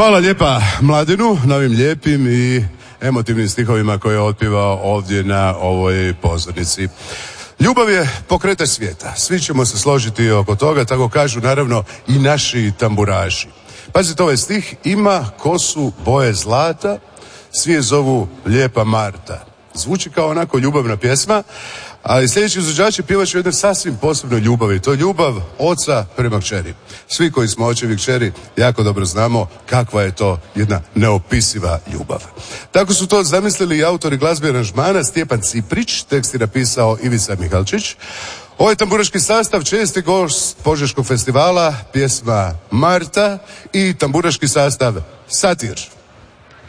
Hvala lijepa Mladenu na ovim lijepim i emotivnim stihovima koje je otpivao ovdje na ovoj pozornici. Ljubav je pokretač svijeta. Svi ćemo se složiti oko toga, tako kažu naravno i naši tamburaši. Pazite ovaj stih, ima kosu boje zlata, svi je zovu Lijepa Marta. Zvuči kao onako ljubavna pjesma, ali sljedeći izvođači pjevaće o jednoj sasvim posebnoj ljubavi. To je ljubav oca prema kćeri. Svi koji smo očevi kćeri jako dobro znamo kakva je to jedna neopisiva ljubav. Tako su to zamislili i autori glazbe aranžmana Stjepan Ciprić, tekst je napisao Ivica Mihalčić. Ovaj tamburaški sastav česti gost Požeškog festivala, pjesma Marta i tamburaški sastav Satir.